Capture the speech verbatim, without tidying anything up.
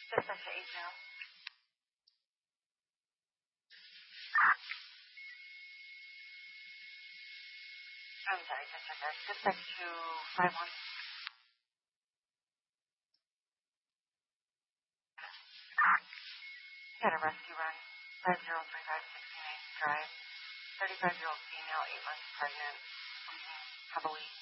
Dispatch to eight now. I'm sorry, dispatch. Dispatch to five one. Got a rescue run. five zero three five sixty-nine Drive. thirty-five-year-old female, eight months pregnant, bleeding heavily.